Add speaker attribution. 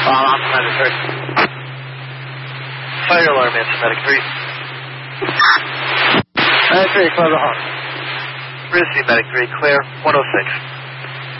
Speaker 1: Medic 3. Fire alarm answer, Medic 3.
Speaker 2: Medic 3, close the horn.
Speaker 1: Receive, Medic 3, clear, 106.